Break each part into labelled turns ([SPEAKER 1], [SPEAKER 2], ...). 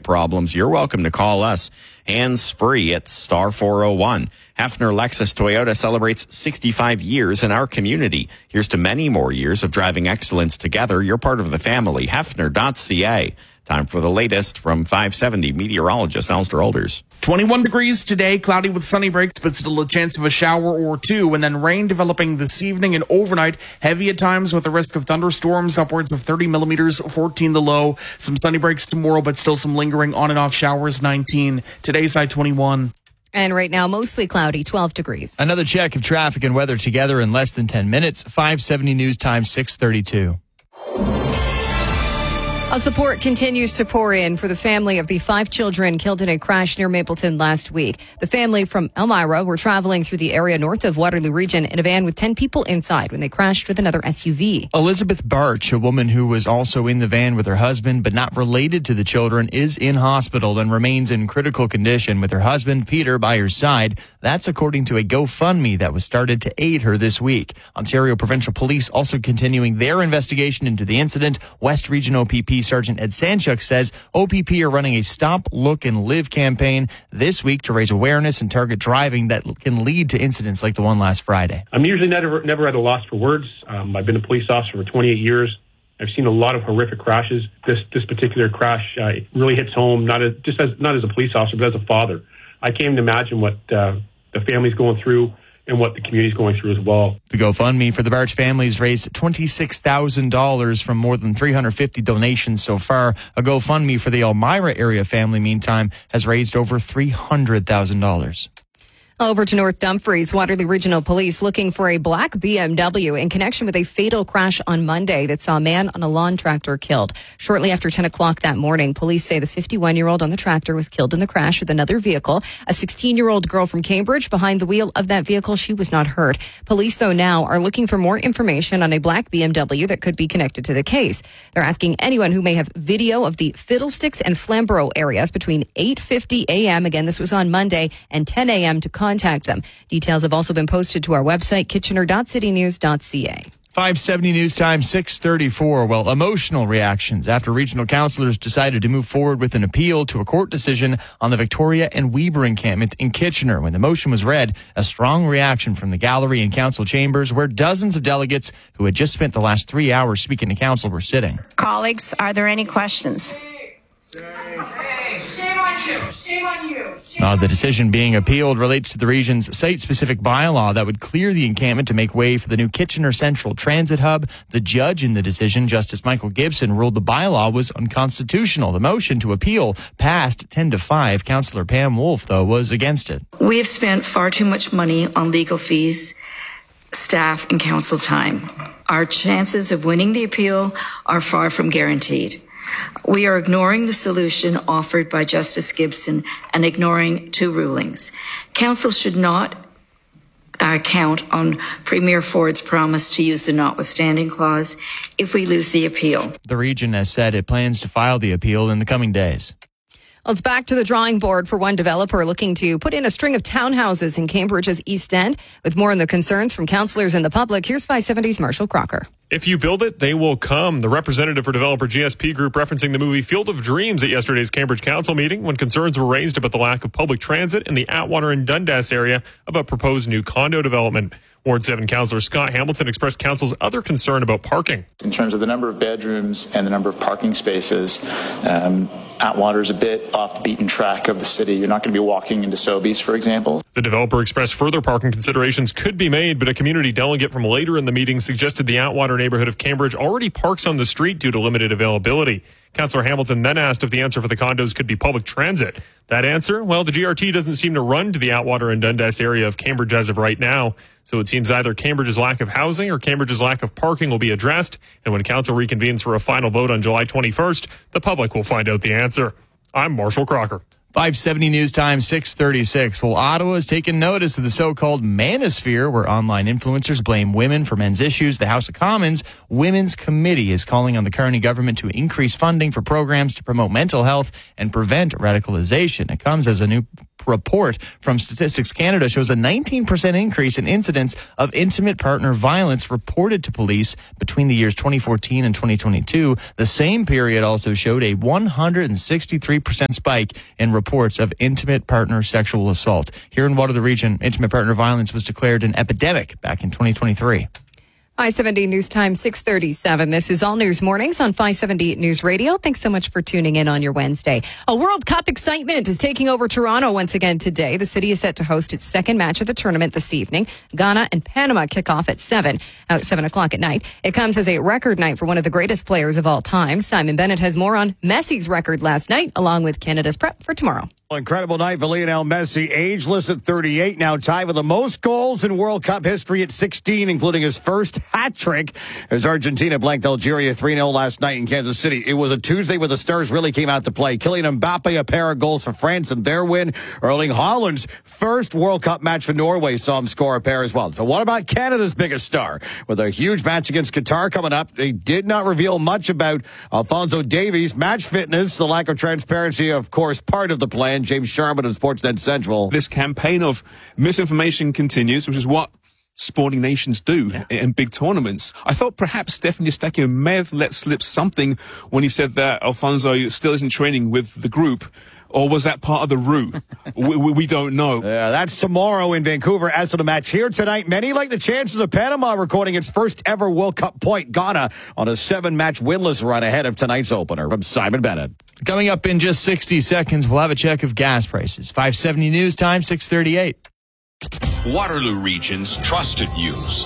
[SPEAKER 1] problems, you're welcome to call us. Hands-free at star 401. Hefner Lexus Toyota celebrates 65 years in our community. Here's to many more years of driving excellence together. You're part of the family. Hefner.ca. Time for the latest from 570 meteorologist Alistair Alders.
[SPEAKER 2] 21 degrees today, cloudy with sunny breaks, but still a chance of a shower or two, and then rain developing this evening and overnight. Heavy at times with the risk of thunderstorms, upwards of 30 millimeters, 14 the low. Some sunny breaks tomorrow, but still some lingering on and off showers, 19. Today's high 21.
[SPEAKER 3] And right now, mostly cloudy, 12 degrees.
[SPEAKER 4] Another check of traffic and weather together in less than 10 minutes. 570 News Time, 6:32.
[SPEAKER 3] Support continues to pour in for the family of the 5 children killed in a crash near Mapleton last week. The family from Elmira were traveling through the area north of Waterloo Region in a van with 10 people inside when they crashed with another SUV.
[SPEAKER 4] Elizabeth Barch, a woman who was also in the van with her husband but not related to the children, is in hospital and remains in critical condition with her husband, Peter, by her side. That's according to a GoFundMe that was started to aid her this week. Ontario Provincial Police also continuing their investigation into the incident. West Region OPP Sergeant Ed Sanchuk says OPP are running a Stop, Look, and Live campaign this week to raise awareness and target driving that can lead to incidents like the one last Friday.
[SPEAKER 5] I'm usually never at a loss for words. I've been a police officer for 28 years. I've seen a lot of horrific crashes. This particular crash really hits home, not as a police officer, but as a father. I can't even imagine what the family's going through and what the community's going through as well.
[SPEAKER 4] The GoFundMe for the Barch families raised $26,000 from more than 350 donations so far. A GoFundMe for the Elmira area family, meantime, has raised over $300,000.
[SPEAKER 3] Over to North Dumfries, Waterloo Regional Police looking for a black BMW in connection with a fatal crash on Monday that saw a man on a lawn tractor killed. Shortly after 10 o'clock that morning, police say the 51-year-old on the tractor was killed in the crash with another vehicle. A 16-year-old girl from Cambridge behind the wheel of that vehicle, she was not hurt. Police, though, now are looking for more information on a black BMW that could be connected to the case. They're asking anyone who may have video of the Fiddlesticks and Flamborough areas between 8:50 a.m., again, this was on Monday, and 10 a.m. to contact them. Details have also been posted to our website, kitchener.citynews.ca.
[SPEAKER 4] 570 News Time, 6:34. Well, emotional reactions after regional councillors decided to move forward with an appeal to a court decision on the Victoria and Weber encampment in Kitchener. When the motion was read, a strong reaction from the gallery and council chambers where dozens of delegates who had just spent the last 3 hours speaking to council were sitting.
[SPEAKER 6] Colleagues, are there any questions?
[SPEAKER 7] Shame on you. Shame on you.
[SPEAKER 4] The decision being appealed relates to the region's site-specific bylaw that would clear the encampment to make way for the new Kitchener Central Transit Hub. The judge in the decision, Justice Michael Gibson, ruled the bylaw was unconstitutional. The motion to appeal passed 10-5. Councillor Pam Wolf, though, was against it.
[SPEAKER 8] We have spent far too much money on legal fees, staff, and council time. Our chances of winning the appeal are far from guaranteed. We are ignoring the solution offered by Justice Gibson and ignoring 2 rulings. Council should not count on Premier Ford's promise to use the notwithstanding clause if we lose the appeal.
[SPEAKER 4] The region has said it plans to file the appeal in the coming days.
[SPEAKER 3] Well, it's back to the drawing board for one developer looking to put in a string of townhouses in Cambridge's East End. With more on the concerns from councillors and the public, here's 570's Marshall Crocker.
[SPEAKER 9] If you build it, they will come. The representative for developer GSP Group referencing the movie Field of Dreams at yesterday's Cambridge Council meeting when concerns were raised about the lack of public transit in the Atwater and Dundas area about proposed new condo development. Ward 7 Councillor Scott Hamilton expressed council's other concern about parking.
[SPEAKER 10] In terms of the number of bedrooms and the number of parking spaces, Atwater is a bit off the beaten track of the city. You're not going to be walking into Sobeys, for example.
[SPEAKER 9] The developer expressed further parking considerations could be made, but a community delegate from later in the meeting suggested the Atwater neighborhood of Cambridge already parks on the street due to limited availability. Councillor Hamilton then asked if the answer for the condos could be public transit. That answer? Well, the GRT doesn't seem to run to the Atwater and Dundas area of Cambridge as of right now. So it seems either Cambridge's lack of housing or Cambridge's lack of parking will be addressed. And when council reconvenes for a final vote on July 21st, the public will find out the answer. I'm Marshall Crocker.
[SPEAKER 4] 570 News Time, 6:36. Well, Ottawa has taken notice of the so-called manosphere, where online influencers blame women for men's issues. The House of Commons Women's Committee is calling on the Carney government to increase funding for programs to promote mental health and prevent radicalization. It comes as a new report from Statistics Canada shows a 19% increase in incidents of intimate partner violence reported to police between the years 2014 and 2022. The same period also showed a 163% spike in reports of intimate partner sexual assault. Here in Waterloo Region, intimate partner violence was declared an epidemic back in 2023.
[SPEAKER 3] 570 News Time, 6:37. This is All News Mornings on 570 News Radio. Thanks so much for tuning in on your Wednesday. A World Cup excitement is taking over Toronto once again today. The city is set to host its second match of the tournament this evening. Ghana and Panama kick off at 7 o'clock at night. It comes as a record night for one of the greatest players of all time. Simon Bennett has more on Messi's record last night, along with Canada's prep for tomorrow.
[SPEAKER 11] Incredible night for Lionel Messi, ageless at 38, now tied with the most goals in World Cup history at 16, including his first hat trick as Argentina blanked Algeria 3-0 last night in Kansas City. It was a Tuesday where the stars really came out to play. Kylian Mbappe, a pair of goals for France in their win. Erling Haaland's first World Cup match for Norway saw him score a pair as well. So what about Canada's biggest star? With a huge match against Qatar coming up, they did not reveal much about Alphonso Davies' match fitness. The lack of transparency, of course, part of the plan. James Sharman of Sportsnet Central.
[SPEAKER 12] This campaign of misinformation continues, which is what sporting nations do in big tournaments. I thought perhaps Stefan Eustáquio may have let slip something when he said that Alphonso still isn't training with the group. Or was that part of the route? we don't know.
[SPEAKER 11] That's tomorrow in Vancouver. As for the match here tonight, many like the chances of Panama recording its first ever World Cup point. Ghana on a 7-match winless run ahead of tonight's opener. From Simon Bennett.
[SPEAKER 4] Coming up in just 60 seconds, we'll have a check of gas prices. 570 News Time, 6:38.
[SPEAKER 13] Waterloo Region's trusted news.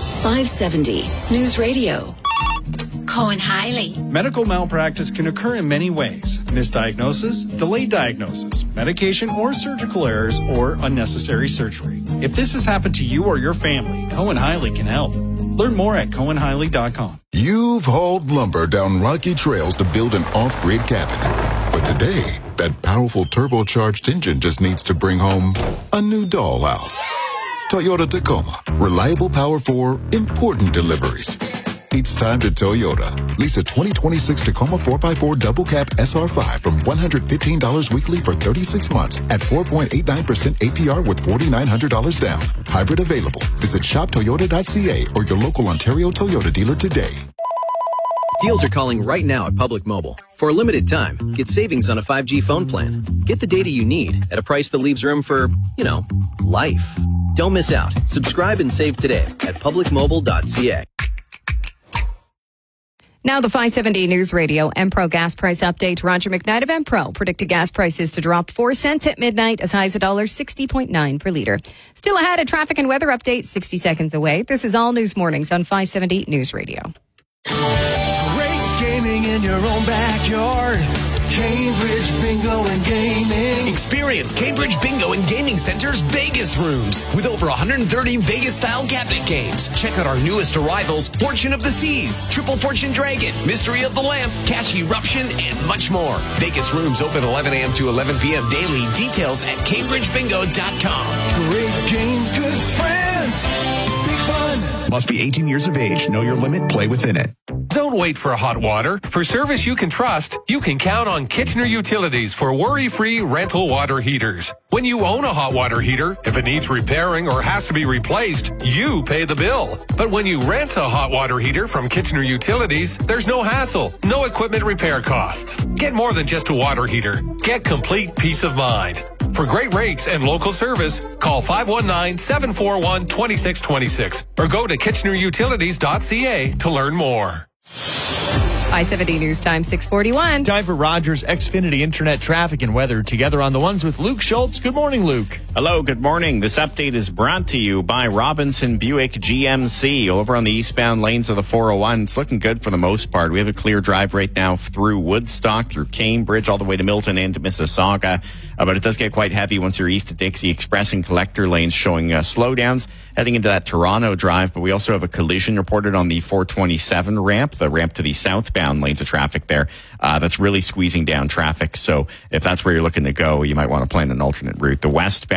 [SPEAKER 14] 570 News Radio.
[SPEAKER 15] Cohen Hiley.
[SPEAKER 16] Medical malpractice can occur in many ways. Misdiagnosis, delayed diagnosis, medication or surgical errors, or unnecessary surgery. If this has happened to you or your family, Cohen Hiley can help. Learn more at CohenHiley.com.
[SPEAKER 17] You've hauled lumber down rocky trails to build an off-grid cabin. But today, that powerful turbocharged engine just needs to bring home a new dollhouse. Toyota Tacoma. Reliable power for important deliveries. It's time to Toyota. Lease a 2026 Tacoma 4x4 double cab SR5 from $115 weekly for 36 months at 4.89% APR with $4,900 down. Hybrid available. Visit shoptoyota.ca or your local Ontario Toyota dealer today.
[SPEAKER 18] Deals are calling right now at Public Mobile. For a limited time, get savings on a 5G phone plan. Get the data you need at a price that leaves room for, life. Don't miss out. Subscribe and save today at publicmobile.ca.
[SPEAKER 3] Now the 570 News Radio Empro gas price update. Roger McKnight of Empro predicted gas prices to drop 4 cents at midnight as high as $1.60.9 per liter. Still ahead, a traffic and weather update 60 seconds away. This is All News Mornings on 570 News Radio.
[SPEAKER 19] Great gaming in your own backyard. Cambridge Bingo and Gaming.
[SPEAKER 20] Experience Cambridge Bingo and Gaming Center's Vegas rooms with over 130 Vegas-style cabinet games. Check out our newest arrivals, Fortune of the Seas, Triple Fortune Dragon, Mystery of the Lamp, Cash Eruption, and much more. Vegas rooms open 11 a.m. to 11 p.m. daily. Details at CambridgeBingo.com.
[SPEAKER 19] Great games, good friends. Big fun.
[SPEAKER 21] Must be 18 years of age. Know your limit. Play within it.
[SPEAKER 22] Don't wait for hot water. For service you can trust, you can count on Kitchener Utilities for worry-free rental water heaters. When you own a hot water heater, if it needs repairing or has to be replaced, you pay the bill. But when you rent a hot water heater from Kitchener Utilities, there's no hassle, no equipment repair costs. Get more than just a water heater. Get complete peace of mind. For great rates and local service, call 519-741-2626 or go to kitchenerutilities.ca to learn more.
[SPEAKER 3] I-70 News Time, 6:41.
[SPEAKER 4] Time for Rogers Xfinity Internet traffic and weather. Together on the ones with Luke Schultz. Good morning, Luke.
[SPEAKER 1] Hello, good morning. This update is brought to you by Robinson Buick GMC. Over on the eastbound lanes of the 401, it's looking good for the most part. We have a clear drive right now through Woodstock, through Cambridge, all the way to Milton and to Mississauga. But it does get quite heavy once you're east of Dixie Express and Collector lanes, showing slowdowns heading into that Toronto drive. But we also have a collision reported on the 427 ramp, the ramp to the southbound lanes of traffic there. That's really squeezing down traffic. So if that's where you're looking to go, you might want to plan an alternate route. The westbound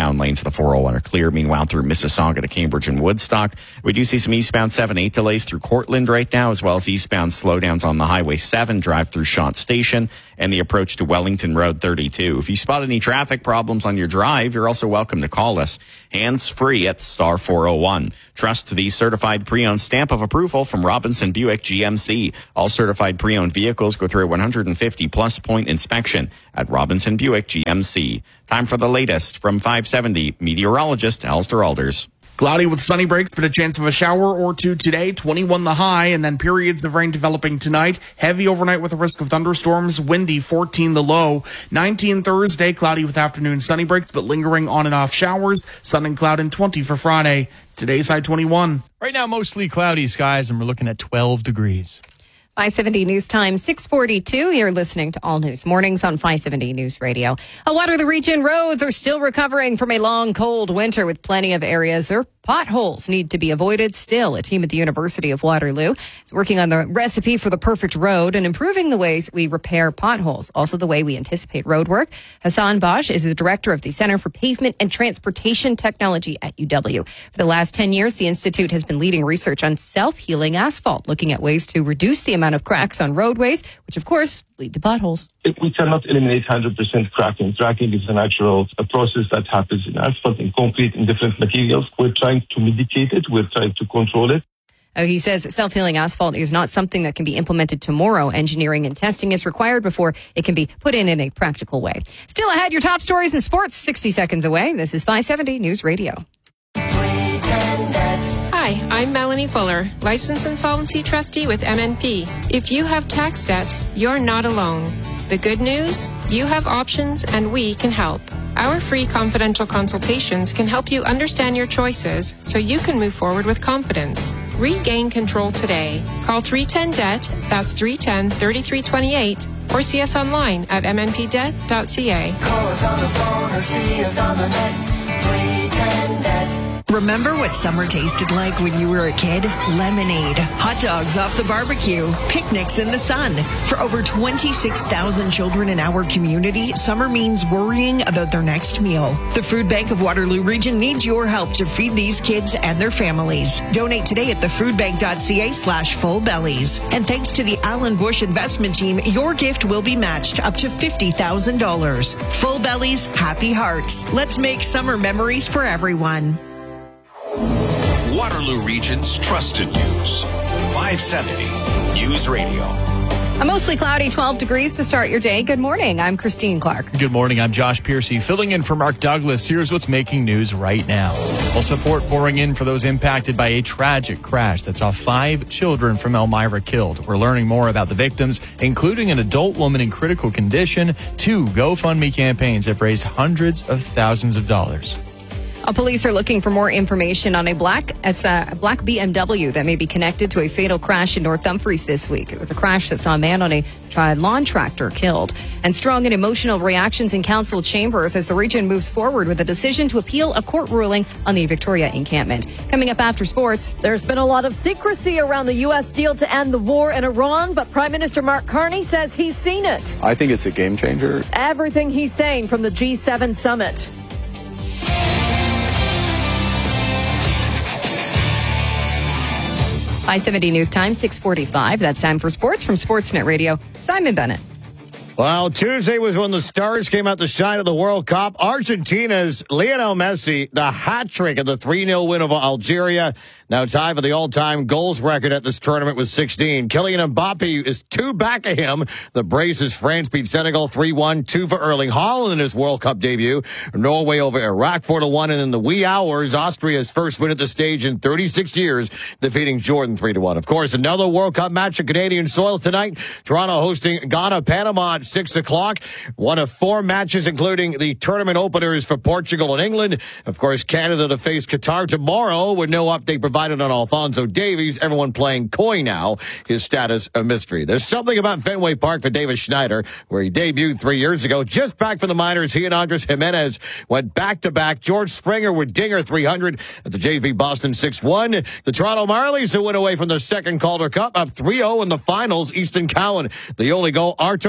[SPEAKER 1] eastbound lanes of the 401 are clear. Meanwhile, through Mississauga to Cambridge and Woodstock, we do see some eastbound 7-8 delays through Cortland right now, as well as eastbound slowdowns on the Highway 7 drive through Shant Station and the approach to Wellington Road 32. If you spot any traffic problems on your drive, you're also welcome to call us hands-free at star 401. Trust the certified pre-owned stamp of approval from Robinson Buick GMC. All certified pre-owned vehicles go through a 150-plus point inspection at Robinson Buick GMC. Time for the latest from 570 meteorologist Alistair Alders.
[SPEAKER 2] Cloudy with sunny breaks, but a chance of a shower or two today. 21 the high, and then periods of rain developing tonight. Heavy overnight with a risk of thunderstorms. Windy, 14 the low. 19 Thursday, cloudy with afternoon sunny breaks, but lingering on and off showers. Sun and cloud, and 20 for Friday. Today's high 21.
[SPEAKER 4] Right now, mostly cloudy skies, and we're looking at 12 degrees.
[SPEAKER 3] 570 News Time, 642. You're listening to All News Mornings on 570 News Radio. Water region roads are still recovering from a long, cold winter with plenty of areas or potholes need to be avoided. Still, a team at the University of Waterloo is working on the recipe for the perfect road and improving the ways we repair potholes, also the way we anticipate road work. Hassan Bosch is the director of the Center for Pavement and Transportation Technology at UW. For the last 10 years, the Institute has been leading research on self-healing asphalt, looking at ways to reduce the amount of cracks on roadways, which of course lead to potholes.
[SPEAKER 5] We cannot eliminate 100% cracking. Cracking is a natural process that happens in asphalt, in concrete, in different materials. We're trying to mitigate it. We're trying to control it.
[SPEAKER 3] He says self-healing asphalt is not something that can be implemented tomorrow. Engineering and testing is required before it can be put in a practical way. Still ahead, your top stories in sports, 60 seconds away. This is 570 News Radio.
[SPEAKER 23] Hi, I'm Melanie Fuller, licensed insolvency trustee with MNP. If you have tax debt, you're not alone. The good news? You have options and we can help. Our free confidential consultations can help you understand your choices so you can move forward with confidence. Regain control today. Call 310-DEBT, that's 310-3328, or see us online at mnpdebt.ca.
[SPEAKER 19] Call us on the phone or see us on the net. 310-DEBT.
[SPEAKER 24] Remember what summer tasted like when you were a kid? Lemonade, hot dogs off the barbecue, picnics in the sun. For over 26,000 children in our community, summer means worrying about their next meal. The Food Bank of Waterloo Region needs your help to feed these kids and their families. Donate today at thefoodbank.ca/fullbellies. And thanks to the Alan Bush investment team, your gift will be matched up to $50,000. Full Bellies, happy hearts. Let's make summer memories for everyone.
[SPEAKER 13] Waterloo Region's trusted news. 570 News Radio.
[SPEAKER 3] A mostly cloudy 12 degrees to start your day. Good morning. I'm Christine Clark.
[SPEAKER 4] Good morning. I'm Josh Piercy, filling in for Mark Douglas. Here's what's making news right now. Well, support pouring in for those impacted by a tragic crash that saw 5 children from Elmira killed. We're learning more about the victims, including an adult woman in critical condition. 2 GoFundMe campaigns have raised hundreds of thousands of dollars.
[SPEAKER 3] Police are looking for more information on a black BMW that may be connected to a fatal crash in North Dumfries this week. It was a crash that saw a man on a lawn tractor killed. And strong and emotional reactions in council chambers as the region moves forward with a decision to appeal a court ruling on the Victoria encampment. Coming up after sports.
[SPEAKER 25] There's been a lot of secrecy around the U.S. deal to end the war in Iran, but Prime Minister Mark Carney says he's seen it.
[SPEAKER 26] I think it's a game changer.
[SPEAKER 25] Everything he's saying from the G7 summit.
[SPEAKER 3] I-70 News Time, 6:45. That's time for sports from Sportsnet Radio. Simon Bennett.
[SPEAKER 11] Well, Tuesday was when the stars came out to shine at the World Cup. Argentina's Lionel Messi, the hat trick of the 3-0 win over Algeria, now tied for the all-time goals record at this tournament with 16. Kylian Mbappe is 2 back of him. The braces, France beat Senegal 3-1, 2 for Erling Haaland in his World Cup debut. Norway over Iraq 4-1, and in the wee hours, Austria's first win at the stage in 36 years, defeating Jordan 3-1. Of course, another World Cup match on Canadian soil tonight. Toronto hosting Ghana, Panama at 6 o'clock. One of 4 matches, including the tournament openers for Portugal and England. Of course, Canada to face Qatar tomorrow with no update provided on Alphonso Davies. Everyone playing coy now. His status a mystery. There's something about Fenway Park for Davis Schneider, where he debuted 3 years ago. Just back from the minors, he and Andres Jimenez went back-to-back. George Springer with Dinger 300 at the JV Boston 6-1. The Toronto Marlies, who went away from the second Calder Cup, up 3-0 in the finals. Easton Cowan, the only goal. Artur Aktiara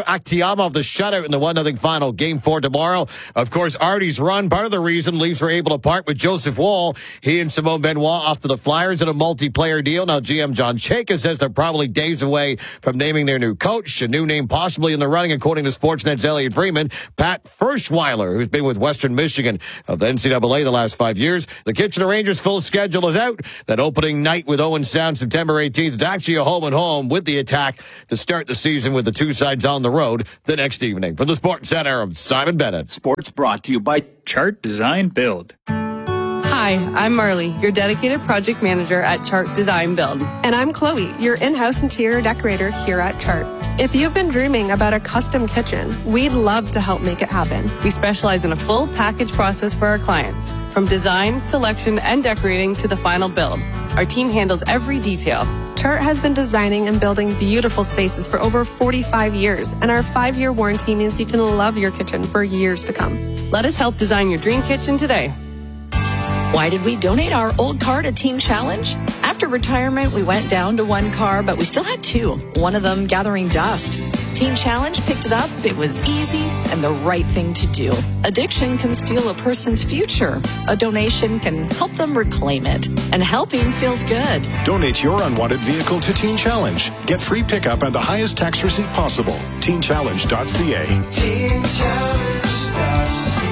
[SPEAKER 11] Matsuyama of the shutout in the 1-0 final. Game 4 tomorrow. Of course, Artie's run, part of the reason Leafs were able to part with Joseph Woll. He and Simone Benoit off to the Flyers in a multiplayer deal. Now, GM John Chayka says they're probably days away from naming their new coach. A new name possibly in the running, according to Sportsnet's Elliot Freeman. Pat Furschweiler, who's been with Western Michigan of the NCAA the last 5 years. The Kitchener Rangers' full schedule is out. That opening night with Owen Sound, September 18th, is actually a home-and-home with the Attack to start the season with the two sides on the road the next evening. From the Sports Center, I'm Simon Bennett.
[SPEAKER 6] Sports brought to you by Chart Design Build.
[SPEAKER 7] Hi, I'm Marley, your dedicated project manager at Chart Design Build.
[SPEAKER 23] And I'm Chloe, your in-house interior decorator here at Chart. If you've been dreaming about a custom kitchen, we'd love to help make it happen.
[SPEAKER 7] We specialize in a full package process for our clients, from design, selection, and decorating to the final build. Our team handles every detail.
[SPEAKER 23] Chart has been designing and building beautiful spaces for over 45 years, and our 5-year warranty means you can love your kitchen for years to come.
[SPEAKER 7] Let us help design your dream kitchen today.
[SPEAKER 14] Why did we donate our old car to Teen Challenge? After retirement, we went down to 1 car, but we still had 2, one of them gathering dust. Teen Challenge picked it up. It was easy and the right thing to do. Addiction can steal a person's future. A donation can help them reclaim it. And helping feels good.
[SPEAKER 21] Donate your unwanted vehicle to Teen Challenge. Get free pickup and the highest tax receipt possible. TeenChallenge.ca.
[SPEAKER 3] TeenChallenge.ca.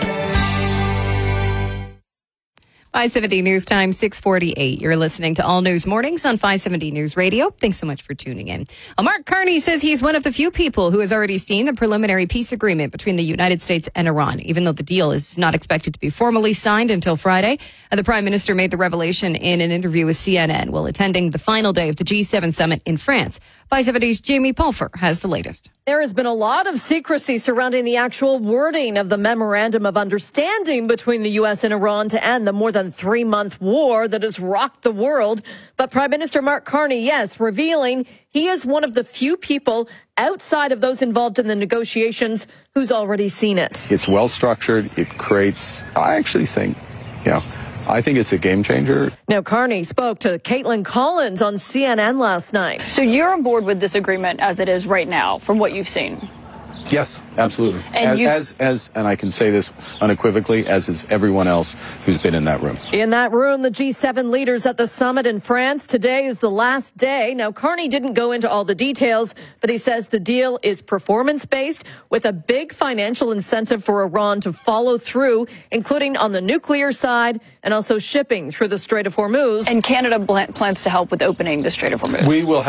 [SPEAKER 3] 570 News Time, 6:48. You're listening to All News Mornings on 570 News Radio. Thanks so much for tuning in. Mark Carney says he's one of the few people who has already seen the preliminary peace agreement between the United States and Iran, even though the deal is not expected to be formally signed until Friday. The Prime Minister made the revelation in an interview with CNN while attending the final day of the G7 summit in France. 570's Jamie Pulfer has the latest.
[SPEAKER 25] There has been a lot of secrecy surrounding the actual wording of the Memorandum of Understanding between the U.S. and Iran to end the more than 3-month war that has rocked the world. But Prime Minister Mark Carney, yes, revealing he is one of the few people outside of those involved in the negotiations who's already seen it.
[SPEAKER 8] It's well structured. It creates, I actually think, I think it's a game changer.
[SPEAKER 25] Now, Carney spoke to Caitlin Collins on CNN last night.
[SPEAKER 9] So you're on board with this agreement as it is right now, from what you've seen?
[SPEAKER 8] Yes, absolutely.
[SPEAKER 9] And
[SPEAKER 8] and I can say this unequivocally, as is everyone else who's been in that room.
[SPEAKER 25] In that room, the G7 leaders at the summit in France. Today is the last day. Now, Carney didn't go into all the details, but he says the deal is performance-based with a big financial incentive for Iran to follow through, including on the nuclear side and also shipping through the Strait of Hormuz.
[SPEAKER 9] And Canada plans to help with opening the Strait of Hormuz.
[SPEAKER 8] We will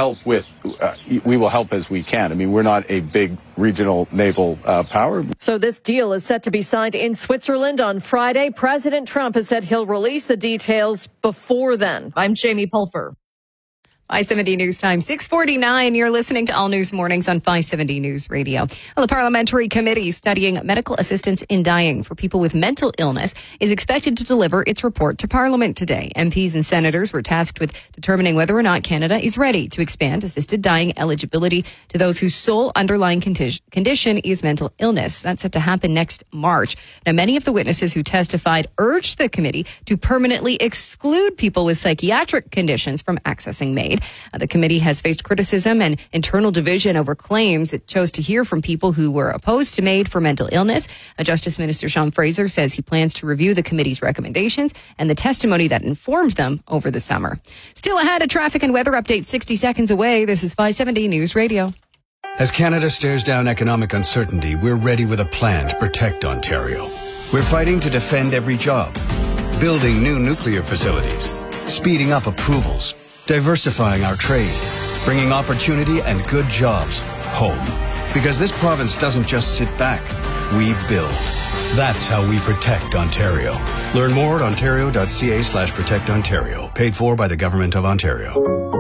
[SPEAKER 8] help as we can. I mean, we're not a big regional naval power.
[SPEAKER 25] So this deal is set to be signed in Switzerland on Friday. President Trump has said he'll release the details before then. I'm Jamie Pulfer.
[SPEAKER 3] 570 News Time, 6:49. You're listening to All News Mornings on 570 News Radio. Well, the Parliamentary Committee studying medical assistance in dying for people with mental illness is expected to deliver its report to Parliament today. MPs and senators were tasked with determining whether or not Canada is ready to expand assisted dying eligibility to those whose sole underlying condition is mental illness. That's set to happen next March. Now, many of the witnesses who testified urged the committee to permanently exclude people with psychiatric conditions from accessing MAID. The committee has faced criticism and internal division over claims it chose to hear from people who were opposed to MAID for mental illness. Justice Minister Sean Fraser says he plans to review the committee's recommendations and the testimony that informed them over the summer. Still ahead, a traffic and weather update 60 seconds away. This is 570 News Radio.
[SPEAKER 10] As Canada stares down economic uncertainty, we're ready with a plan to protect Ontario. We're fighting to defend every job, building new nuclear facilities, speeding up approvals, diversifying our trade, bringing opportunity and good jobs home. Because this province doesn't just sit back, we build. That's how we protect Ontario. Learn more at ontario.ca/protectontario. Paid for by the Government of Ontario.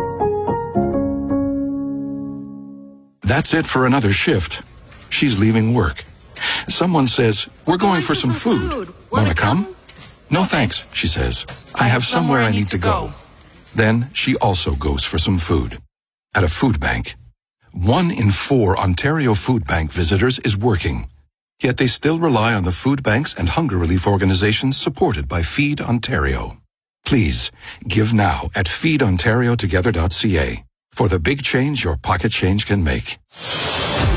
[SPEAKER 17] That's it for another shift. She's leaving work. Someone says, "We're going for some food. Wanna come?" "No thanks," she says. "I have somewhere I need to go." Then she also goes for some food. At a food bank. 1 in 4 Ontario Food Bank visitors is working. Yet they still rely on the food banks and hunger relief organizations supported by Feed Ontario. Please, give now at feedontariotogether.ca for the big change your pocket change can make.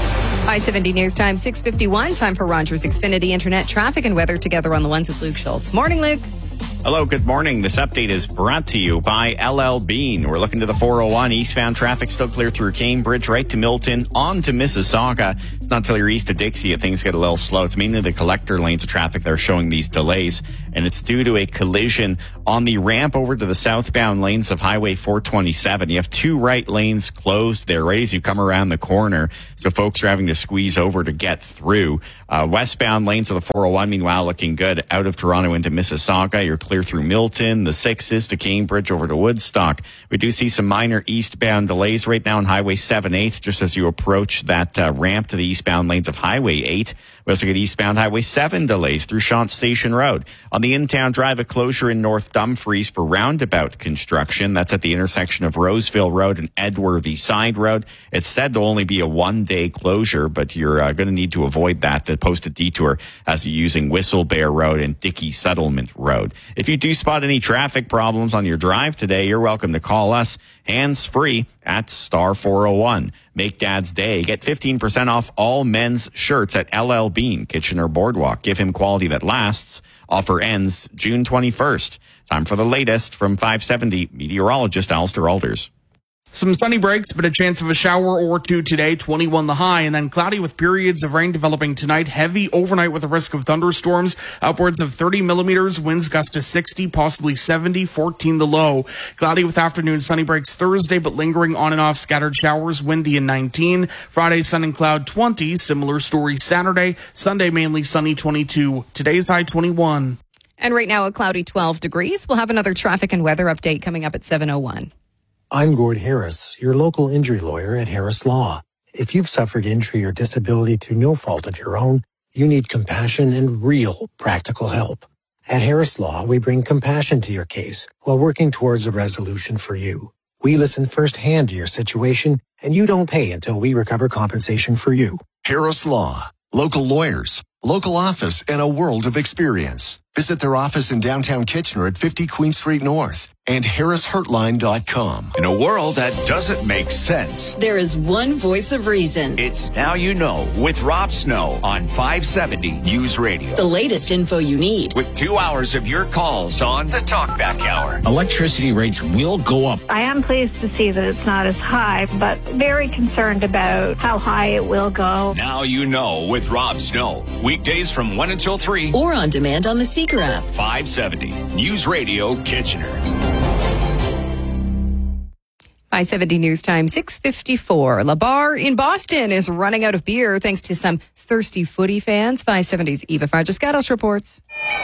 [SPEAKER 3] I-70 News Time, 6:51. Time for Rogers Xfinity Internet traffic and weather together on the ones with Luke Schultz. Morning, Luke.
[SPEAKER 1] Hello, good morning. This update is brought to you by LL Bean. We're looking to the 401 eastbound traffic still clear through Cambridge, right to Milton, on to Mississauga. It's not until you're east of Dixie that things get a little slow. It's mainly the collector lanes of traffic that are showing these delays, and it's due to a collision on the ramp over to the southbound lanes of Highway 427. You have two right lanes closed there right as you come around the corner, so folks are having to squeeze over to get through. Westbound lanes of the 401, meanwhile, looking good out of Toronto into Mississauga. You're clear through Milton, the 6s to Cambridge over to Woodstock. We do see some minor eastbound delays right now on Highway 78, just as you approach that ramp to the eastbound lanes of Highway 8. We also get eastbound Highway 7 delays through Shant Station Road. On the in-town drive, a closure in North Dumfries for roundabout construction. That's at the intersection of Roseville Road and Edworthy Side Road. It's said to only be a one-day closure, but you're going to need to avoid that. The posted detour as you're using Whistle Bear Road and Dickey Settlement Road. If you do spot any traffic problems on your drive today, you're welcome to call us hands-free at star 401. Make Dad's Day. Get 15% off all men's shirts at LL Bean, Kitchener Boardwalk. Give him quality that lasts. Offer ends June 21st. Time for the latest from 570 meteorologist Alistair Alders.
[SPEAKER 2] Some sunny breaks, but a chance of a shower or two today, 21 the high, and then cloudy with periods of rain developing tonight. Heavy overnight with a risk of thunderstorms, upwards of 30 millimeters, winds gust to 60, possibly 70, 14 the low. Cloudy with afternoon sunny breaks Thursday, but lingering on and off scattered showers, windy and 19. Friday, sun and cloud 20, similar story Saturday. Sunday, mainly sunny 22. Today's high 21.
[SPEAKER 3] And right now, a cloudy 12 degrees. We'll have another traffic and weather update coming up at 7:01.
[SPEAKER 12] I'm Gord Harris, your local injury lawyer at Harris Law. If you've suffered injury or disability through no fault of your own, you need compassion and real practical help. At Harris Law, we bring compassion to your case while working towards a resolution for you. We listen firsthand to your situation, and you don't pay until we recover compensation for you.
[SPEAKER 13] Harris Law. Local lawyers, local office, and a world of experience. Visit their office in downtown Kitchener at 50 Queen Street North and harrishurtline.com.
[SPEAKER 15] In a world that doesn't make sense,
[SPEAKER 14] there is one voice of reason.
[SPEAKER 15] It's Now You Know with Rob Snow on 570 News Radio.
[SPEAKER 14] The latest info you need.
[SPEAKER 15] With 2 hours of your calls on the Talkback Hour.
[SPEAKER 16] Electricity rates will go up.
[SPEAKER 18] I am pleased to see that it's not as high, but very concerned about how high it will go.
[SPEAKER 13] Now You Know with Rob Snow. Weekdays from 1 until 3.
[SPEAKER 14] Or on demand on the Seeker app.
[SPEAKER 13] 570 News Radio Kitchener.
[SPEAKER 3] I-70 News Time, 6:54. La Bar in Boston is running out of beer thanks to some thirsty footy fans. 570's Eva Fargescatos reports.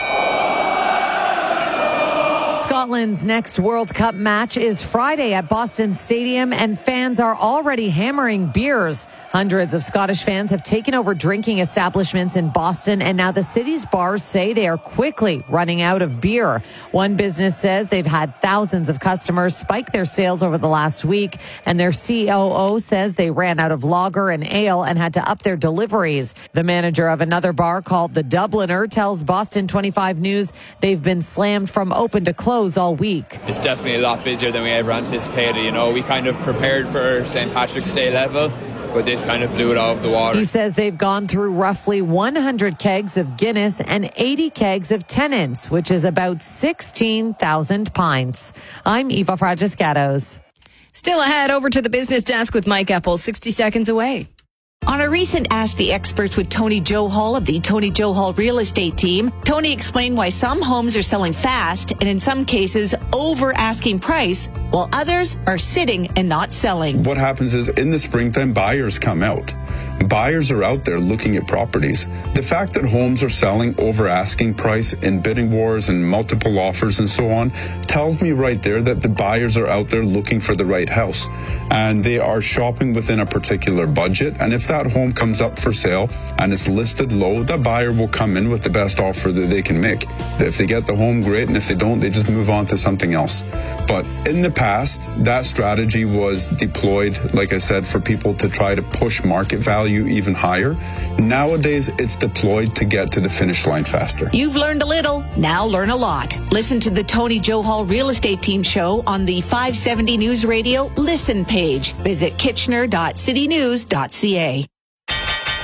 [SPEAKER 20] Scotland's next World Cup match is Friday at Boston Stadium, and fans are already hammering beers. Hundreds of Scottish fans have taken over drinking establishments in Boston, and now the city's bars say they are quickly running out of beer. One business says they've had thousands of customers spike their sales over the last week, and their COO says they ran out of lager and ale and had to up their deliveries. The manager of another bar called the Dubliner tells Boston 25 News they've been slammed from open to close all week.
[SPEAKER 26] It's definitely a lot busier than we ever anticipated. You know, we kind of prepared for St. Patrick's Day level, but this kind of blew it out of the water.
[SPEAKER 20] He says they've gone through roughly 100 kegs of Guinness and 80 kegs of Tennent's, which is about 16,000 pints. I'm Eva Fargescatos.
[SPEAKER 3] Still ahead, over to the business desk with Mike Epple, 60 seconds away.
[SPEAKER 14] On a recent Ask the Experts with Tony Joe Hall of the Tony Joe Hall real estate team, Tony explained why some homes are selling fast and in some cases over asking price, while others are sitting and not selling.
[SPEAKER 27] What happens is in the springtime, buyers come out. Buyers are out there looking at properties. The fact that homes are selling over asking price in bidding wars and multiple offers and so on tells me right there that the buyers are out there looking for the right house, and they are shopping within a particular budget. And if that home comes up for sale and it's listed low, the buyer will come in with the best offer that they can make. If they get the home, great, and if they don't, they just move on to something else. But in the past, that strategy was deployed, like I said, for people to try to push market value even higher. Nowadays, it's deployed to get to the finish line faster.
[SPEAKER 14] You've learned a little, now learn a lot. Listen to the Tony Joe Hall Real Estate Team show on the 570 News Radio Listen page. Visit kitchener.citynews.ca.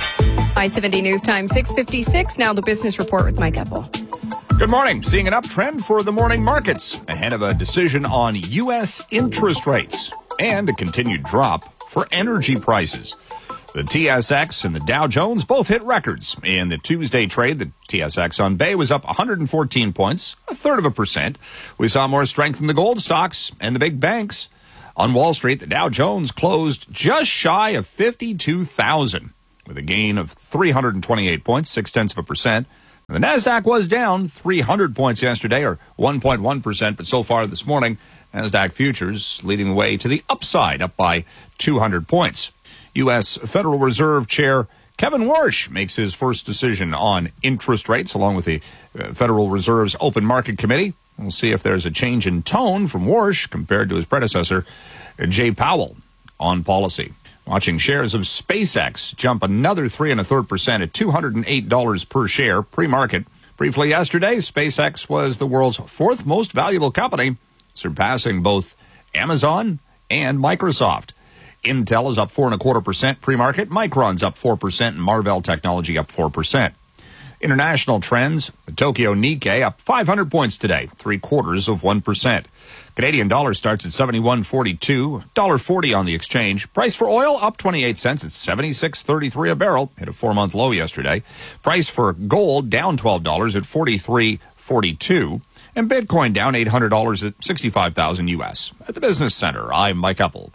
[SPEAKER 3] 570 News Time, 6:56. Now the business report with Mike Epple.
[SPEAKER 4] Good morning. Seeing an uptrend for the morning markets ahead of a decision on U.S. interest rates and a continued drop for energy prices. The TSX and the Dow Jones both hit records. In the Tuesday trade, the TSX on Bay was up 114 points, 1/3%. We saw more strength in the gold stocks and the big banks. On Wall Street, the Dow Jones closed just shy of 52,000 with a gain of 328 points, 0.6%. The NASDAQ was down 300 points yesterday, or 1.1%, but so far this morning, NASDAQ futures leading the way to the upside, up by 200 points. U.S. Federal Reserve Chair Kevin Warsh makes his first decision on interest rates, along with the Federal Reserve's Open Market Committee. We'll see if there's a change in tone from Warsh compared to his predecessor, Jay Powell, on policy. Watching shares of SpaceX jump another 3.33% at $208 per share pre-market. Briefly yesterday, SpaceX was the world's fourth most valuable company, surpassing both Amazon and Microsoft. Intel is up 4.25% pre-market. Micron's up 4%, and Marvell Technology up 4%. International trends, the Tokyo Nikkei up 500 points today, 0.75%. Canadian dollar starts at 71.42, $1.40 on the exchange. Price for oil up 28 cents at 76.33 a barrel, hit a 4-month low yesterday. Price for gold down $12 at 43.42, and Bitcoin down $800 at 65,000 US. At the Business Center, I'm Mike Epple.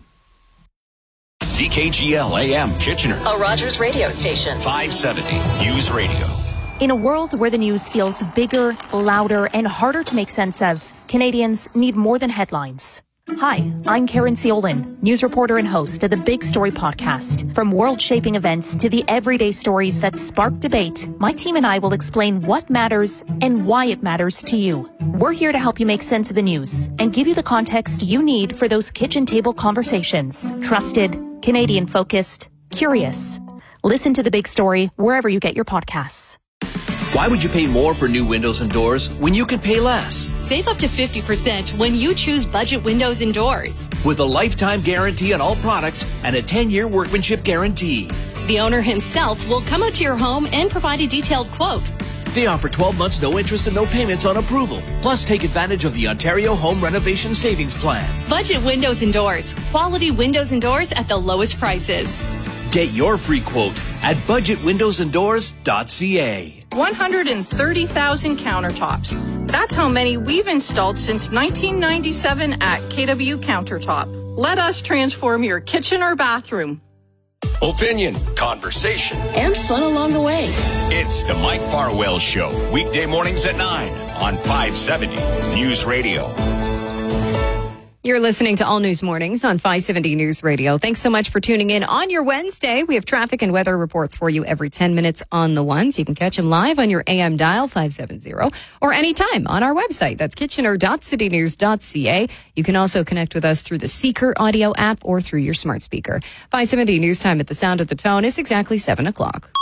[SPEAKER 15] CKGL AM Kitchener,
[SPEAKER 5] a Rogers radio station.
[SPEAKER 15] 570 News Radio.
[SPEAKER 6] In a world where the news feels bigger, louder, and harder to make sense of, Canadians need more than headlines. Hi, I'm Karen Ciolin, news reporter and host of the Big Story podcast. From world-shaping events to the everyday stories that spark debate, my team and I will explain what matters and why it matters to you. We're here to help you make sense of the news and give you the context you need for those kitchen table conversations. Trusted, Canadian-focused, curious. Listen to The Big Story wherever you get your podcasts.
[SPEAKER 11] Why would you pay more for new windows and doors when you could pay less?
[SPEAKER 19] Save up to 50% when you choose Budget Windows and Doors.
[SPEAKER 11] With a lifetime guarantee on all products and a 10-year workmanship guarantee.
[SPEAKER 19] The owner himself will come out to your home and provide a detailed quote.
[SPEAKER 11] They offer 12 months no interest and no payments on approval. Plus, take advantage of the Ontario Home Renovation Savings Plan.
[SPEAKER 19] Budget Windows and Doors. Quality windows and doors at the lowest prices.
[SPEAKER 11] Get your free quote at budgetwindowsanddoors.ca.
[SPEAKER 22] 130,000 countertops. That's how many we've installed since 1997 at KW Countertop. Let us transform your kitchen or bathroom.
[SPEAKER 15] Opinion, conversation,
[SPEAKER 5] and fun along the way.
[SPEAKER 15] It's the Mike Farwell Show, weekday mornings at 9 on 570 News Radio.
[SPEAKER 3] You're listening to All News Mornings on 570 News Radio. Thanks so much for tuning in on your Wednesday. We have traffic and weather reports for you every 10 minutes on the ones. You can catch them live on your AM dial 570 or anytime on our website. That's kitchener.citynews.ca. You can also connect with us through the Seeker audio app or through your smart speaker. 570 News Time at the sound of the tone is exactly 7 o'clock.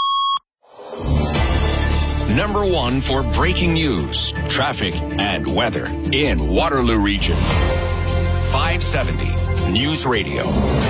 [SPEAKER 15] Number one for breaking news, traffic, and weather in Waterloo Region. 570 News Radio.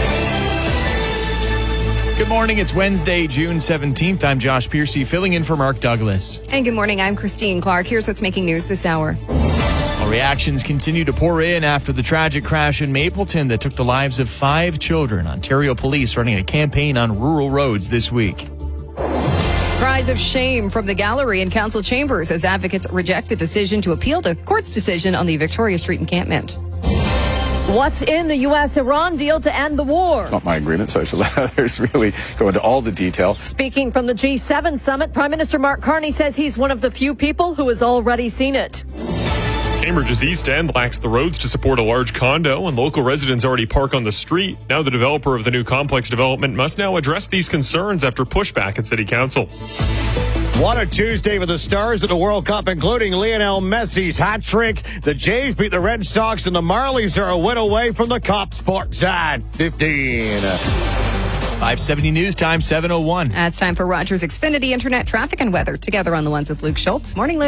[SPEAKER 24] Good morning. It's Wednesday, June 17th. I'm Josh Piercy, filling in for Mark Douglas.
[SPEAKER 3] And good morning. I'm Christine Clark. Here's what's making news this hour.
[SPEAKER 24] Well, reactions continue to pour in after the tragic crash in Mapleton that took the lives of 5 children. Ontario police running a campaign on rural roads this week.
[SPEAKER 3] Cries of shame from the gallery in council chambers as advocates reject the decision to appeal the court's decision on the Victoria Street encampment.
[SPEAKER 25] What's in the U.S.-Iran deal to end the war?
[SPEAKER 8] Not my agreement, so I should let others really go into all the detail.
[SPEAKER 25] Speaking from the G7 summit, Prime Minister Mark Carney says he's one of the few people who has already seen it.
[SPEAKER 28] Cambridge's East End lacks the roads to support a large condo, and local residents already park on the street. Now the developer of the new complex development must now address these concerns after pushback at City Council.
[SPEAKER 29] What a Tuesday for the stars of the World Cup, including Lionel Messi's hat trick. The Jays beat the Red Sox, and the Marlies are a win away from the Cup. Sports at 15.
[SPEAKER 24] 570 News Time, 7:01.
[SPEAKER 3] It's time for Rogers Xfinity Internet traffic and weather. Together on the ones with Luke Schultz. Morning, Luke.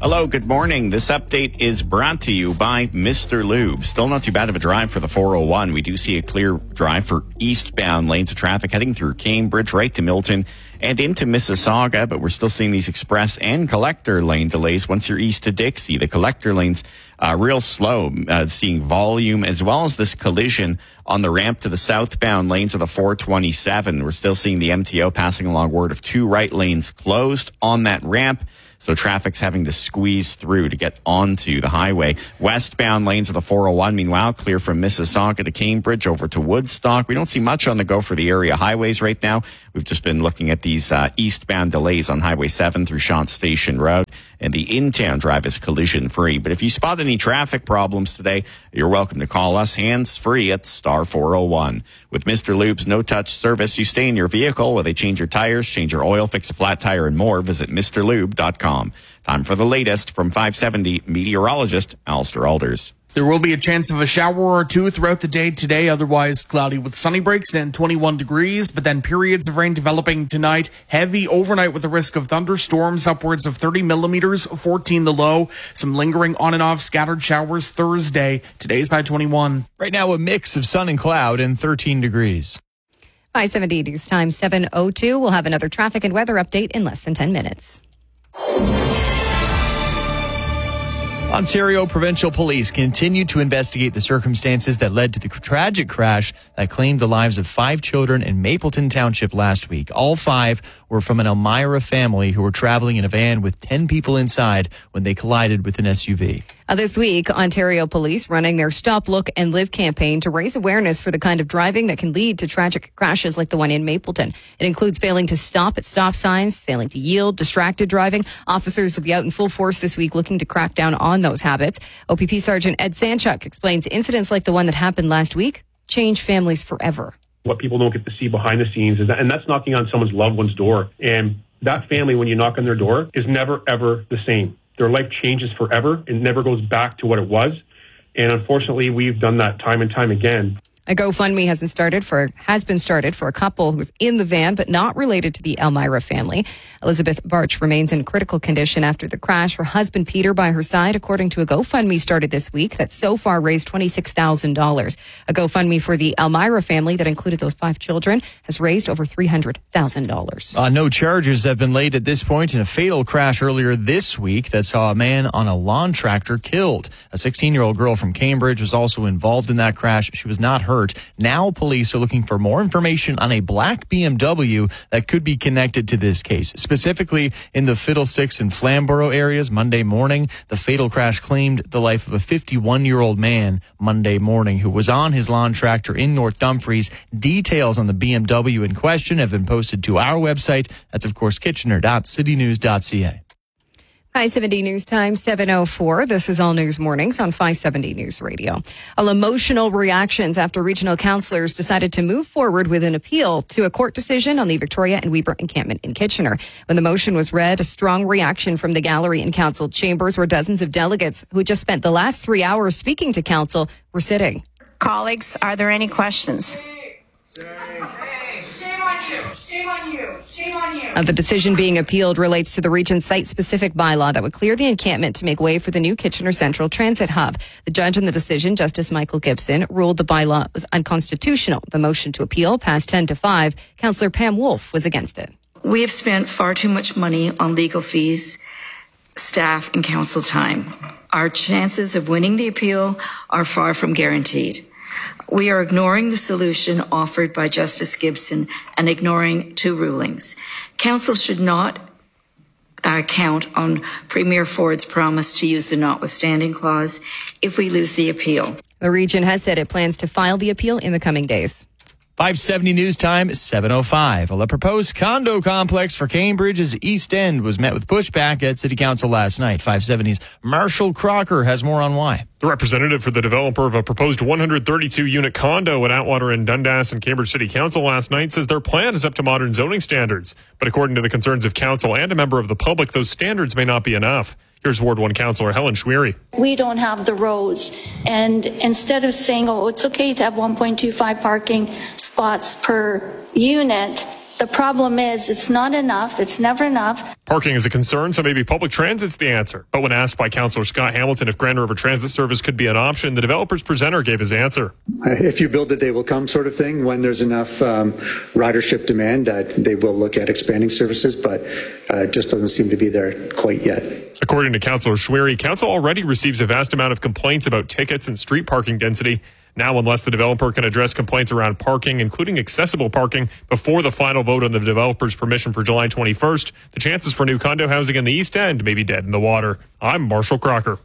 [SPEAKER 1] Hello, good morning. This update is brought to you by Mr. Lube. Still not too bad of a drive for the 401. We do see a clear drive for eastbound lanes of traffic heading through Cambridge, right to Milton and into Mississauga, but we're still seeing these express and collector lane delays once you're east to Dixie. The collector lanes real slow, seeing volume as well as this collision on the ramp to the southbound lanes of the 427. We're still seeing the MTO passing along word of 2 right lanes closed on that ramp. So traffic's having to squeeze through to get onto the highway. Westbound lanes of the 401, meanwhile, clear from Mississauga to Cambridge over to Woodstock. We don't see much on the go for the area highways right now. We've just been looking at these eastbound delays on Highway 7 through Shant Station Road. And the in-town drive is collision-free. But if you spot any traffic problems today, you're welcome to call us hands-free at star 401. With Mr. Lube's no-touch service, you stay in your vehicle where they change your tires, change your oil, fix a flat tire, and more. Visit MrLube.com. Time for the latest from 570 meteorologist Alistair Alders.
[SPEAKER 2] There will be a chance of a shower or two throughout the day today, otherwise cloudy with sunny breaks and 21 degrees, but then periods of rain developing tonight. Heavy overnight with the risk of thunderstorms, upwards of 30 millimeters, 14 the low. Some lingering on and off scattered showers Thursday. Today's high 21.
[SPEAKER 24] Right now, a mix of sun and cloud and 13 degrees.
[SPEAKER 3] 570 News Time 7:02. We'll have another traffic and weather update in less than 10 minutes.
[SPEAKER 24] Ontario Provincial Police continue to investigate the circumstances that led to the tragic crash that claimed the lives of 5 children in Mapleton Township last week. All 5 were from an Elmira family who were traveling in a van with 10 people inside when they collided with an SUV.
[SPEAKER 3] This week, Ontario Police running their Stop, Look, and Live campaign to raise awareness for the kind of driving that can lead to tragic crashes like the one in Mapleton. It includes failing to stop at stop signs, failing to yield, distracted driving. Officers will be out in full force this week looking to crack down on those habits. OPP Sergeant Ed Sanchuk explains incidents like the one that happened last week change families forever.
[SPEAKER 7] What people don't get to see behind the scenes is that, and that's knocking on someone's loved one's door. And that family, when you knock on their door, is never, ever the same. Their life changes forever. It never goes back to what it was. And unfortunately, we've done that time and time again.
[SPEAKER 3] A GoFundMe has been started for a couple who was in the van but not related to the Elmira family. Elizabeth Barch remains in critical condition after the crash. Her husband Peter by her side, according to a GoFundMe started this week that so far raised $26,000. A GoFundMe for the Elmira family that included those 5 children has raised over $300,000.
[SPEAKER 24] No charges have been laid at this point in a fatal crash earlier this week that saw a man on a lawn tractor killed. A 16-year-old girl from Cambridge was also involved in that crash. She was not hurt. Now police are looking for more information on a black BMW that could be connected to this case. Specifically in the Fiddlesticks and Flamborough areas Monday morning, the fatal crash claimed the life of a 51-year-old man Monday morning who was on his lawn tractor in North Dumfries. Details on the BMW in question have been posted to our website. That's, of course, kitchener.citynews.ca.
[SPEAKER 3] 570 News Time 7:04. This is All News Mornings on 570 News Radio. Emotional reactions after regional councillors decided to move forward with an appeal to a court decision on the Victoria and Weber encampment in Kitchener. When the motion was read, a strong reaction from the gallery in council chambers where dozens of delegates who just spent the last 3 hours speaking to council were sitting.
[SPEAKER 9] Colleagues, are there any questions?
[SPEAKER 3] The decision being appealed relates to the region's site-specific bylaw that would clear the encampment to make way for the new Kitchener Central Transit Hub. The judge in the decision, Justice Michael Gibson, ruled the bylaw was unconstitutional. The motion to appeal passed 10-5. Councillor Pam Wolf was against it.
[SPEAKER 10] We have spent far too much money on legal fees, staff, and council time. Our chances of winning the appeal are far from guaranteed. We are ignoring the solution offered by Justice Gibson and ignoring 2 rulings. Council should not count on Premier Ford's promise to use the notwithstanding clause if we lose the appeal.
[SPEAKER 3] The region has said it plans to file the appeal in the coming days.
[SPEAKER 24] 570 News Time 7:05. Well, a proposed condo complex for Cambridge's East End was met with pushback at City Council last night. 570's Marshall Crocker has more on why.
[SPEAKER 28] The representative for the developer of a proposed 132-unit condo at Atwater and Dundas and Cambridge City Council last night says their plan is up to modern zoning standards. But according to the concerns of council and a member of the public, those standards may not be enough. Here's Ward 1 Councillor Helen Schwery.
[SPEAKER 12] We don't have the roads, and instead of saying, oh, it's okay to have 1.25 parking spots per unit, The problem is it's not enough. It's never enough.
[SPEAKER 28] Parking is a concern, so maybe public transit's the answer. But when asked by Councillor Scott Hamilton if Grand River Transit Service could be an option, the developer's presenter gave his answer.
[SPEAKER 13] If you build it, they will come sort of thing. When there's enough ridership demand, that they will look at expanding services, but it just doesn't seem to be there quite yet. According to Councillor Schwery, Council already receives a vast amount of complaints about tickets and street parking density. Now, unless the developer can address complaints around parking, including accessible parking, before the final vote on the developer's permission for July 21st, the chances for new condo housing in the East End may be dead in the water. I'm Marshall Crocker.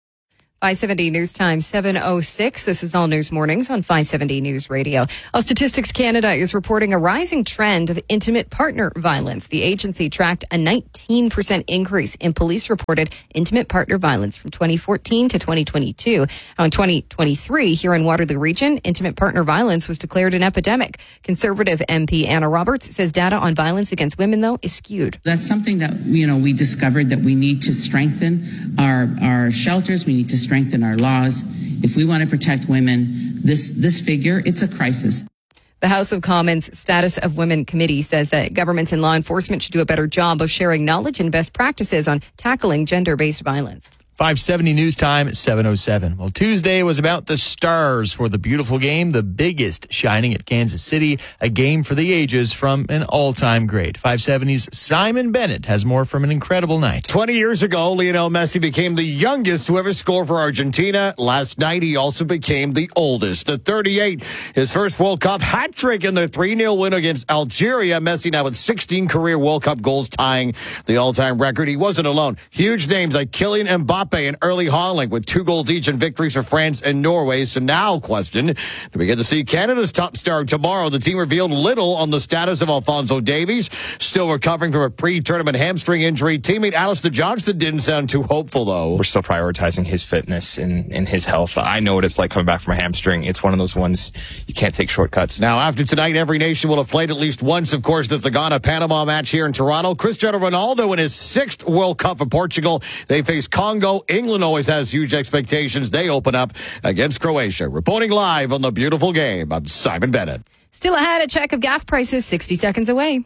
[SPEAKER 3] 570 News Time, 7:06. This is All News Mornings on 570 News Radio. Statistics Canada is reporting a rising trend of intimate partner violence. The agency tracked a 19% increase in police-reported intimate partner violence from 2014 to 2022. In 2023, here in Waterloo Region, intimate partner violence was declared an epidemic. Conservative MP Anna Roberts says data on violence against women, though, is skewed.
[SPEAKER 16] That's something that, we discovered that we need to strengthen our shelters. We need to strengthen our laws. If we want to protect women, this figure, it's a crisis.
[SPEAKER 3] The House of Commons Status of Women Committee says that governments and law enforcement should do a better job of sharing knowledge and best practices on tackling gender-based violence.
[SPEAKER 24] 570 News Time, 7:07. Well, Tuesday was about the stars for the beautiful game, the biggest shining at Kansas City, a game for the ages from an all-time great. 570's Simon Bennett has more from an incredible night.
[SPEAKER 29] 20 years ago, Lionel Messi became the youngest to ever score for Argentina. Last night, he also became the oldest. At 38, his first World Cup hat trick in the 3-0 win against Algeria. Messi now with 16 career World Cup goals, tying the all-time record. He wasn't alone. Huge names like Kylian Mbappe and Erling Haaland with 2 goals each in victories for France and Norway. So now, question, do we get to see Canada's top star tomorrow? The team revealed little on the status of Alphonso Davies, still recovering from a pre-tournament hamstring injury. Teammate Alistair Johnston didn't sound too hopeful, though.
[SPEAKER 17] We're still prioritizing his fitness and his health. I know what it's like coming back from a hamstring. It's one of those ones you can't take shortcuts.
[SPEAKER 29] Now, after tonight, every nation will have played at least once. Of course, the Ghana-Panama match here in Toronto. Cristiano Ronaldo in his 6th World Cup for Portugal. They face Congo. England always has huge expectations. They open up against Croatia. Reporting live on the beautiful game, I'm Simon Bennett.
[SPEAKER 3] Still ahead, a check of gas prices 60 seconds away.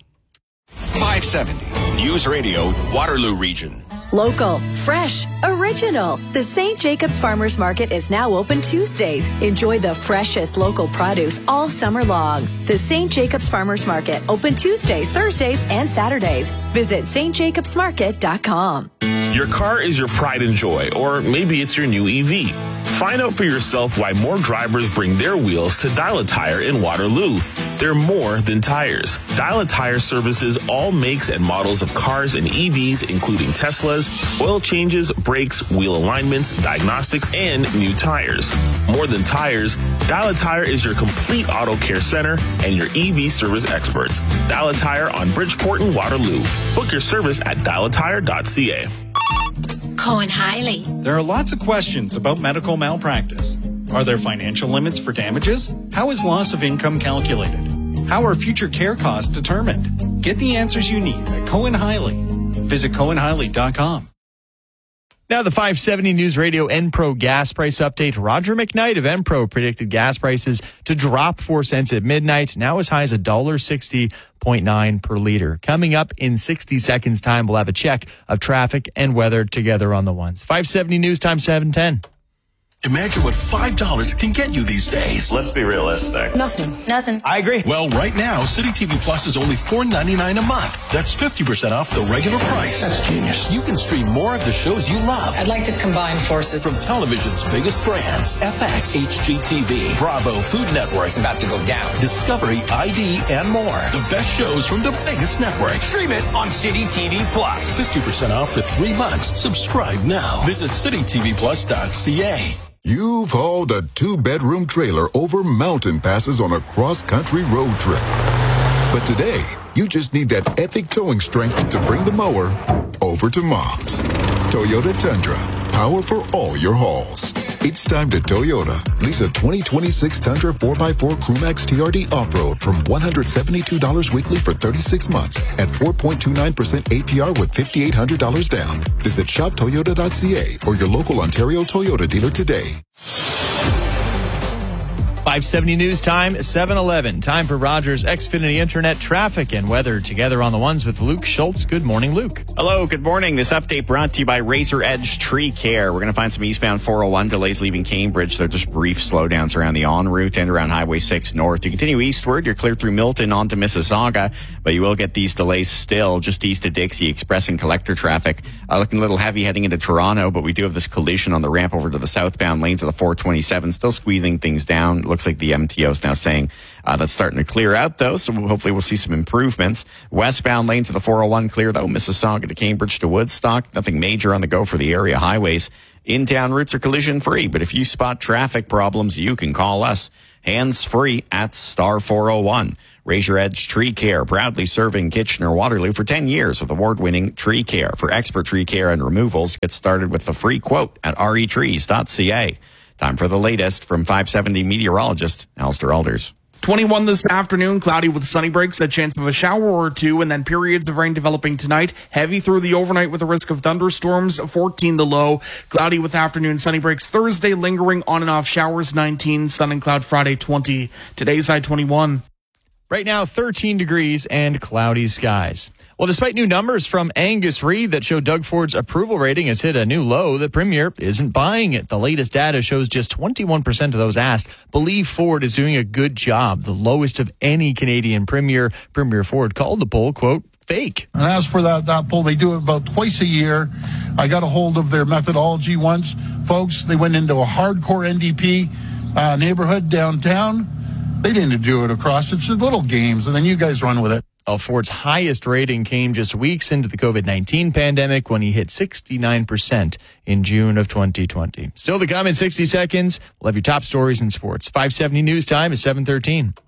[SPEAKER 15] 570 News Radio, Waterloo Region.
[SPEAKER 18] Local, fresh, original. The St. Jacobs Farmers Market is now open Tuesdays. Enjoy the freshest local produce all summer long. The St. Jacobs Farmers Market, open Tuesdays, Thursdays, and Saturdays. Visit stjacobsmarket.com.
[SPEAKER 20] Your car is your pride and joy, or maybe it's your new EV. Find out for yourself why more drivers bring their wheels to Dial a Tire in Waterloo. They're more than tires. Dial a Tire services all makes and models of cars and EVs, including Teslas, oil changes, brakes, wheel alignments, diagnostics, and new tires. More than tires, Dial a Tire is your complete auto care center and your EV service experts. Dial a Tire on Bridgeport and Waterloo. Book your service at dialatire.ca.
[SPEAKER 21] Cohen Hiley.
[SPEAKER 23] There are lots of questions about medical malpractice. Are there financial limits for damages? How is loss of income calculated? How are future care costs determined? Get the answers you need at Cohen Hiley. Visit CohenHiley.com.
[SPEAKER 24] Now the 570 News Radio Enpro gas price update. Roger McKnight of Enpro predicted gas prices to drop 4 cents at midnight, now as high as $1.60.9 per liter. Coming up in 60 seconds time, we'll have a check of traffic and weather together on the ones. 570 News Time, 7:10.
[SPEAKER 26] Imagine what $5 can get you these days.
[SPEAKER 27] Let's be realistic.
[SPEAKER 21] Nothing.
[SPEAKER 26] I agree. Well, right now, City TV Plus is only $4.99 a month. That's 50% off the regular price.
[SPEAKER 27] That's genius.
[SPEAKER 26] You can stream more of the shows you love.
[SPEAKER 21] I'd like to combine forces.
[SPEAKER 26] From television's biggest brands, FX, HGTV, Bravo, Food Network.
[SPEAKER 21] It's about to go down.
[SPEAKER 26] Discovery, ID, and more. The best shows from the biggest networks.
[SPEAKER 21] Stream it on City TV Plus.
[SPEAKER 26] 50% off for 3 months. Subscribe now. Visit citytvplus.ca.
[SPEAKER 30] You've hauled a 2-bedroom trailer over mountain passes on a cross-country road trip. But today, you just need that epic towing strength to bring the mower over to Mom's. Toyota Tundra, power for all your hauls. It's time to Toyota. Lease a 2026 Tundra 4x4 Crewmax TRD Off-Road from $172 weekly for 36 months at 4.29% APR with $5,800 down. Visit shoptoyota.ca or your local Ontario Toyota dealer today.
[SPEAKER 24] 570 news time, 7:11. Time for Rogers Xfinity Internet traffic and weather together on the ones with Luke Schultz. Good morning, Luke.
[SPEAKER 1] Hello, good morning. This update brought to you by Razor Edge Tree Care. We're going to find some eastbound 401 delays leaving Cambridge. They're just brief slowdowns around the en route and around Highway 6 north. You continue eastward, you're clear through Milton onto Mississauga, but you will get these delays still just east of Dixie. Express and collector traffic looking a little heavy heading into Toronto, but we do have this collision on the ramp over to the southbound lanes of the 427, still squeezing things down. Looks like the MTO is now saying that's starting to clear out, though, so hopefully we'll see some improvements. Westbound lanes of the 401 clear, though. Mississauga to Cambridge to Woodstock. Nothing major on the go for the area highways. In-town routes are collision-free, but if you spot traffic problems, you can call us hands-free at star 401. Razor Edge Tree Care, proudly serving Kitchener-Waterloo for 10 years with award-winning tree care. For expert tree care and removals, get started with the free quote at retrees.ca. Time for the latest from 570 meteorologist Alistair Alders.
[SPEAKER 2] 21 this afternoon, cloudy with sunny breaks, a chance of a shower or two, and then periods of rain developing tonight. Heavy through the overnight with a risk of thunderstorms, 14 the low. Cloudy with afternoon sunny breaks Thursday, lingering on and off showers, 19. Sun and cloud Friday, 20. Today's high 21.
[SPEAKER 24] Right now, 13 degrees and cloudy skies. Well, despite new numbers from Angus Reid that show Doug Ford's approval rating has hit a new low, the Premier isn't buying it. The latest data shows just 21% of those asked believe Ford is doing a good job, the lowest of any Canadian Premier. Premier Ford called the poll, quote, fake.
[SPEAKER 4] And as for that poll, they do it about twice a year. I got a hold of their methodology once. Folks, they went into a hardcore NDP neighborhood downtown. They didn't do it across. It's little games, and then you guys run with it.
[SPEAKER 24] Ford's highest rating came just weeks into the COVID-19 pandemic when he hit 69% in June of 2020. Still to come in 60 seconds, we'll have your top stories in sports. 570 news time is 7:13.